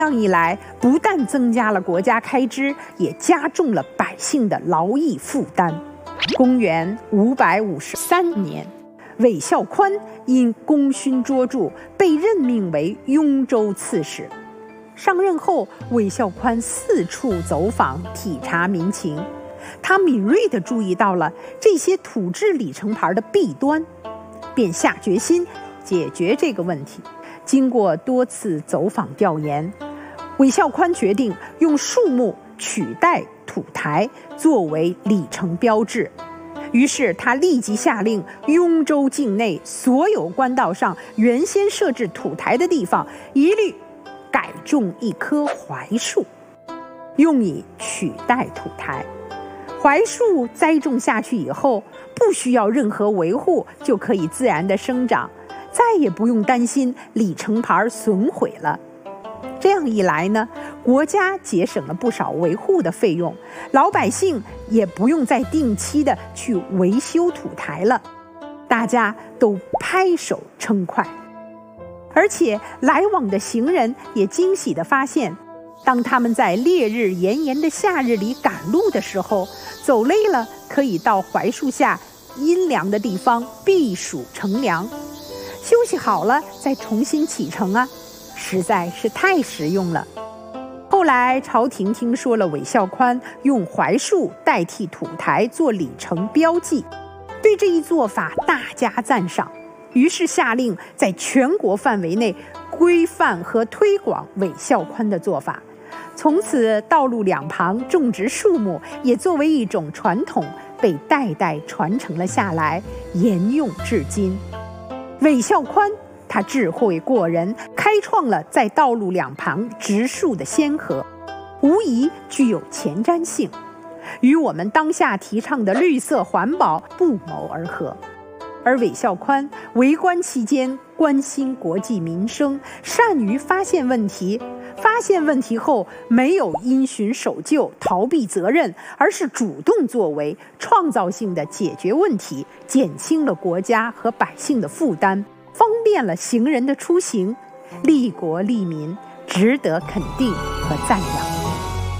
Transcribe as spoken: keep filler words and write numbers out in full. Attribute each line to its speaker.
Speaker 1: 这样一来，不但增加了国家开支，也加重了百姓的劳役负担。公元五百五十三年，韦孝宽因功勋卓著，被任命为雍州刺史。上任后，韦孝宽四处走访，体察民情。他敏锐地注意到了这些土制里程牌的弊端，便下决心解决这个问题。经过多次走访调研，韦孝宽决定用树木取代土台作为里程标志。于是他立即下令，雍州境内所有官道上原先设置土台的地方，一律改种一棵槐树，用以取代土台。槐树栽种下去以后，不需要任何维护，就可以自然的生长，再也不用担心里程牌损毁了。这样一来呢，国家节省了不少维护的费用，老百姓也不用再定期的去维修土台了，大家都拍手称快。而且来往的行人也惊喜地发现，当他们在烈日炎炎的夏日里赶路的时候，走累了可以到槐树下阴凉的地方避暑乘凉，休息好了再重新启程啊，实在是太实用了。后来朝廷听说了韦孝宽用槐树代替土台做里程标记，对这一做法大加赞赏，于是下令在全国范围内规范和推广韦孝宽的做法。从此，道路两旁种植树木也作为一种传统，被代代传承了下来，沿用至今。韦孝宽他智慧过人，开创了在道路两旁植树的先河，无疑具有前瞻性，与我们当下提倡的绿色环保不谋而合。而韦孝宽为官期间关心国计民生，善于发现问题，发现问题后没有因循守旧逃避责任，而是主动作为，创造性的解决问题，减轻了国家和百姓的负担，方便了行人的出行，利国利民，值得肯定和赞扬。